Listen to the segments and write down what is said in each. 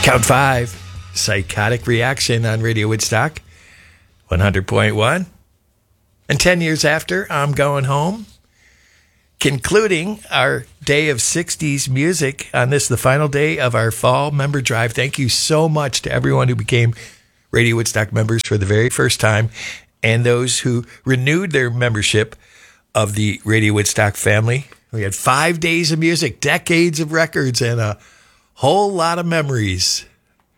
Count 5, Psychotic Reaction on Radio Woodstock, 100.1. And 10 years after, I'm Going Home. Concluding our day of 60s music on this, the final day of our fall member drive. Thank you so much to everyone who became Radio Woodstock members for the very first time and those who renewed their membership of the Radio Woodstock family. We had 5 days of music, decades of records, and a whole lot of memories.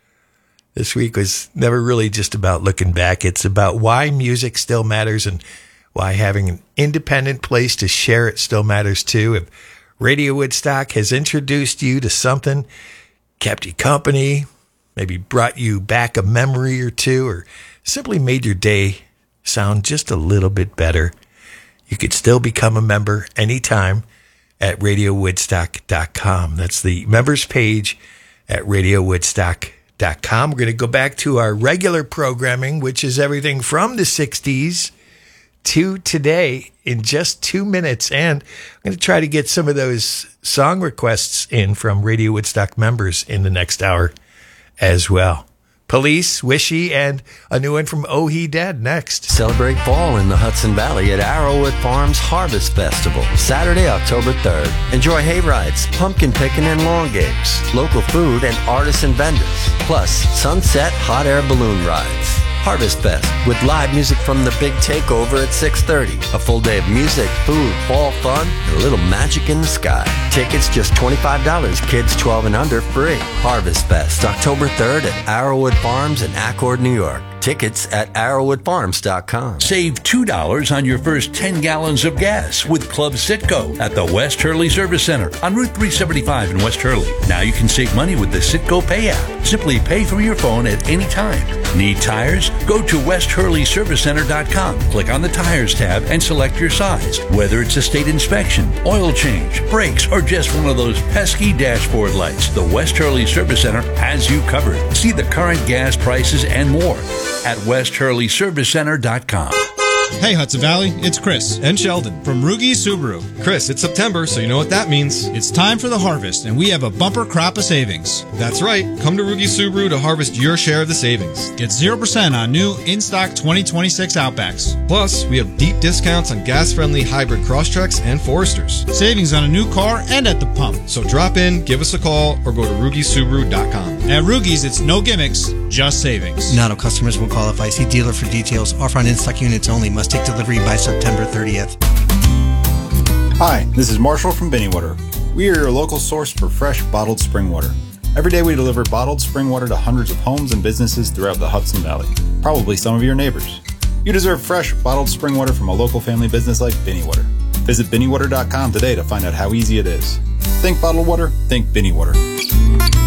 This week was never really just about looking back. It's about why music still matters and why having an independent place to share it still matters too. If Radio Woodstock has introduced you to something, kept you company, maybe brought you back a memory or two, or simply made your day sound just a little bit better, you could still become a member anytime at RadioWoodstock.com. That's the members page at RadioWoodstock.com. We're going to go back to our regular programming, which is everything from the 60s to today in just 2 minutes. And I'm going to try to get some of those song requests in from Radio Woodstock members in the next hour as well. Police, Wishy, and a new one from Oh He Dead next. Celebrate fall in the Hudson Valley at Arrowwood Farms Harvest Festival, Saturday, October 3rd. Enjoy hay rides, pumpkin picking, and lawn games, local food, and artisan vendors, plus sunset hot air balloon rides. Harvest Fest with live music from the Big Takeover at 6:30. A full day of music, food, fall fun, and a little magic in the sky. Tickets just $25. Kids 12 and under free. Harvest Fest, October 3rd at Arrowwood Farms in Accord, New York. Tickets at arrowwoodfarms.com. Save $2 on your first 10 gallons of gas with Club Citgo at the West Hurley Service Center on Route 375 in West Hurley. Now you can save money with the Citgo Pay app. Simply pay from your phone at any time. Need tires? Go to westhurleyservicecenter.com. Click on the Tires tab and select your size. Whether it's a state inspection, oil change, brakes, or just one of those pesky dashboard lights, the West Hurley Service Center has you covered. See the current gas prices and more at westhurleyservicecenter.com. Hey Hudson Valley, it's Chris and Sheldon from Rugi Subaru. Chris, it's September, so you know what that means. It's time for the harvest, and we have a bumper crop of savings. That's right. Come to Rugi Subaru to harvest your share of the savings. Get 0% on new in-stock 2026 Outbacks. Plus, we have deep discounts on gas-friendly hybrid Crosstreks and Foresters. Savings on a new car and at the pump. So drop in, give us a call, or go to RugiSubaru.com. At Rugi's, it's no gimmicks, just savings. Not all customers will qualify. See dealer for details. Offer on in-stock units only. Must take delivery by September 30th. Hi, this is Marshall from Binneywater. We are your local source for fresh, bottled spring water. Every day we deliver bottled spring water to hundreds of homes and businesses throughout the Hudson Valley. Probably some of your neighbors. You deserve fresh, bottled spring water from a local family business like Binneywater. Visit Binneywater.com today to find out how easy it is. Think bottled water, think Binneywater.